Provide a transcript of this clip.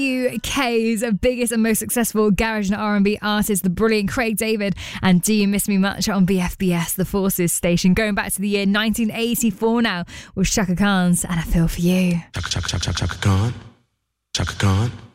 UK's biggest and most successful garage and R&B artist, the brilliant Craig David, and Do You Miss Me Much on BFBS, the Forces station, going back to the year 1984 now with Chaka Khan's And I Feel For You. Chaka Khan. Chaka Khan.